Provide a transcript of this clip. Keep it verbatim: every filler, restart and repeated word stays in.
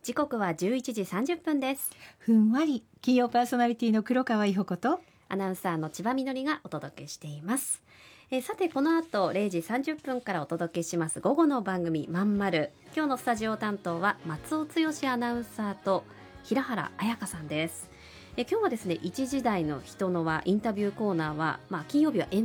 時刻はじゅういちじさんじゅっぷんです。 ふんわり金曜パーソナリティの黒川伊保子とアナウンサーの千葉みのりがお届けしています。えー、さてこの後れいじさんじゅっぷんからお届けします午後の番組まんまる。今日のスタジオ担当は松尾剛アナウンサーと平原彩香さんです。え今日はですねいちじ台の人の輪インタビューコーナーは、まあ、金曜日はエン